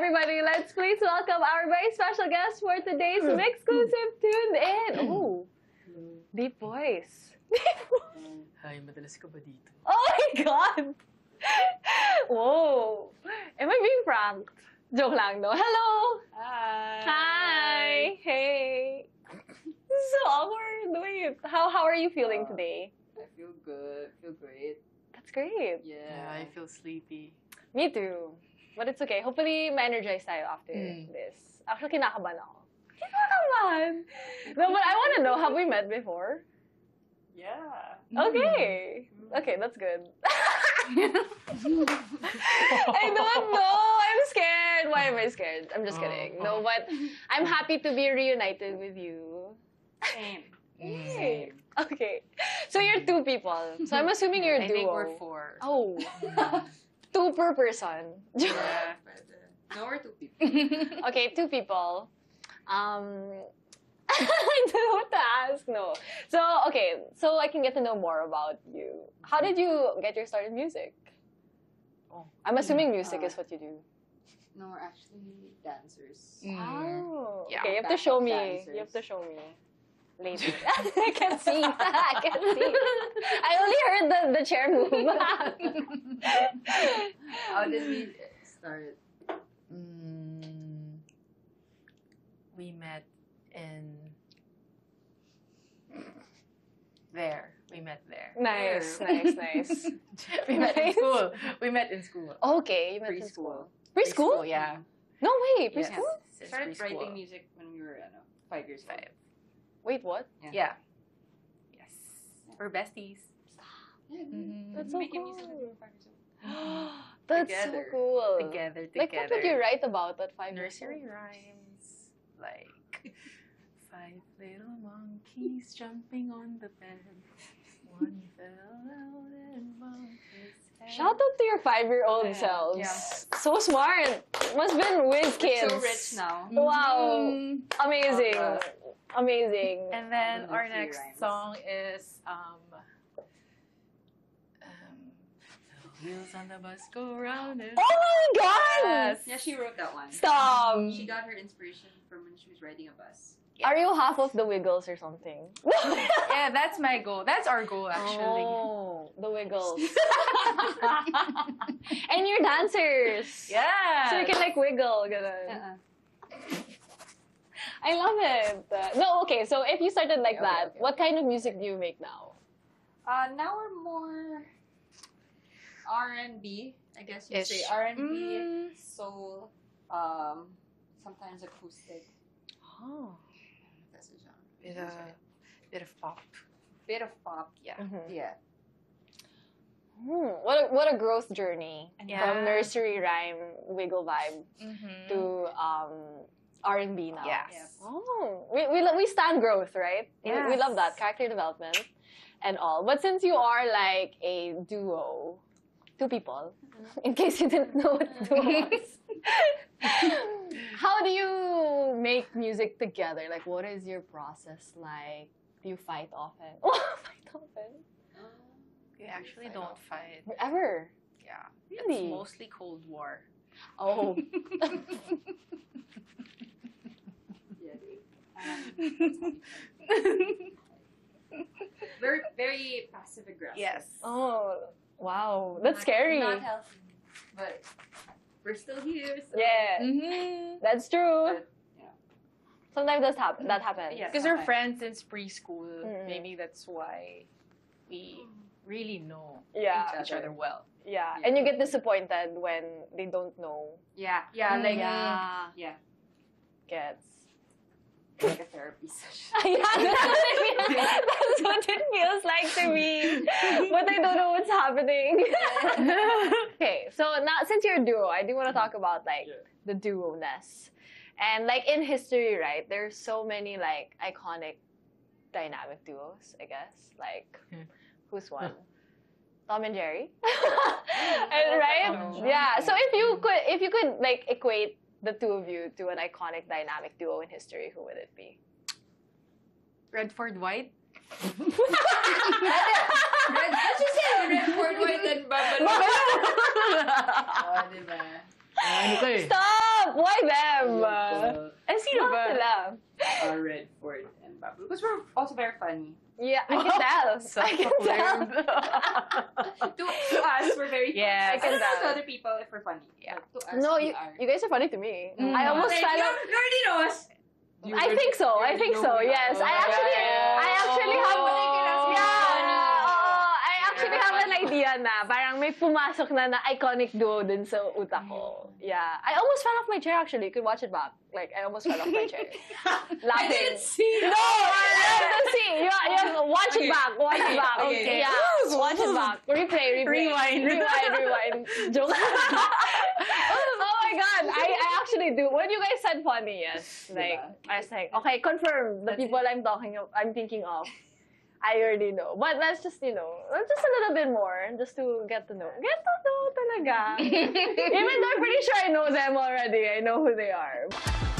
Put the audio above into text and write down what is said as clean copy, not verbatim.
everybody, let's please welcome our very special guest for today's Mixclusive Tuned In. Oh, deep voice. Hi, madalas ka ba dito? Oh my God! Whoa! Am I being pranked? Joke lang, no? Hello! Hi! Hi! Hey! So awkward. Wait, how are you feeling today? I feel good. Feel great. That's great. Yeah, I feel sleepy. Me too. But it's okay. Hopefully, ma-energize tayo after this. Actually, kinakabahan ako. Kinakabahan! No, but I want to know, have we met before? Yeah. Okay. Okay, that's good. I don't know. I'm scared. Why am I scared? I'm just kidding. No, but I'm happy to be reunited with you. Same. Yay. Okay. So you're two people. So I'm assuming you're a I duo. think we're four. Oh. Two per person. Yeah. No, we're two people. Okay, two people. I don't know what to ask. No. So, okay. So I can get to know more about you. How did you get your start in music? Oh. I'm assuming music is what you do. No, we're actually dancers. Oh. Yeah. Okay, you have to show me. Dancers. You have to show me. Later. I can see. I can see. I only heard the chair move. How did we start? We met in... There. We met there. Nice, Where? nice. We met in Nice. school. We met in school. Okay, you met in Preschool. school. Preschool? Yeah. No way, Yes. preschool? Since Started preschool. writing music when we were 5 years old. 5. Wait, what? Yeah. Yes. We're besties. Yeah, That's so making cool. music when we were 5 years old. That's Together. so cool. Together. Like, what would you write about at 5 years old? Nursery rhymes. Like, 5 little monkeys jumping on the bed. One fell out and bumped his head. Shout out to your 5-year-old Yeah. selves. Yeah. So smart. Must have been whiz kids. So rich now. Wow. Amazing. Uh, Amazing. And then The our nursery next rhymes. song is the wheels on the bus go round and Oh my God! Yes. Yeah, she wrote that one. Stop. She got her inspiration from when she was riding a bus. Are you half of the Wiggles or something? Yeah, that's my goal. That's our goal actually. Oh, the Wiggles. And you're dancers. Yeah. So you can like wiggle. Ganun. I love it. No, okay. So if you started like Okay, that, okay. what kind of music do you make now? Now we're more R&B, I guess you'd say. Ish. R&B, soul, sometimes acoustic. Oh. That's a genre. Bit of pop. Bit of pop. Yeah. Yeah. What a growth journey Yeah. from nursery rhyme wiggle vibe to R&B now. Yes. Yes. Oh, we stand growth, right? Yes. We love that character development and all. But since you are like a duo, two people, in case you didn't know what duo was, how do you make music together? Like, what is your process like? Do you fight often? Oh, fight often. We actually don't fight. Ever? Yeah. Really? It's mostly Cold War. Oh. Very, very passive aggressive. Yes. Oh, wow. That's scary. Not healthy. But we're still here. So Yeah, that's true. But, yeah. Sometimes that happens. Yeah. Because we're Okay. friends since preschool. Mm. Maybe that's why we really know Yeah. each other well. Yeah. Yeah. And you get disappointed when they don't know. Yeah. Yeah. Like, yeah. yeah. Gets. Like a therapy session. Yeah, that's what it feels like to me. But I don't know what's happening. Okay, so now since you're a duo, I do want to talk about like the duo-ness. And like in history, right, there's so many like iconic dynamic duos, I guess. Like who's one? Tom and Jerry. And, right? Oh, Yeah. So if you could like equate the two of you to an iconic dynamic duo in history, who would it be? Redford White? Let's just say Redford White and Babalo. Oh, diba? Stop! up? Why them? Sino ba? Sila? Redford and Babu. Because we're also very funny. Yeah, I can tell. I can tell. To us, we're very funny. Yes. I can I can tell. tell. To other people, if we're funny. Yeah. But to us, No, we you are. guys are funny to me. Mm. I almost Like, fell you off. already know us. I think so. I think so. Yes, I actually have. I actually have an idea na parang may pumasok na iconic duo dun sa utak ko. Yeah, I almost fell off my chair actually. You could watch it back. Like I almost fell off my chair. I Laughing. didn't see. No, I didn't see. You watch it Okay. back. Watch it back. Okay. Yeah, watch it back. Replay. Rewind. Joke. Oh my god, I actually do. When you guys said funny, yes. Like I was like, okay, confirm the people I'm thinking of. I already know. But let's just, just a little bit more, just to get to know. Get to know talaga. Even though I'm pretty sure I know them already. I know who they are.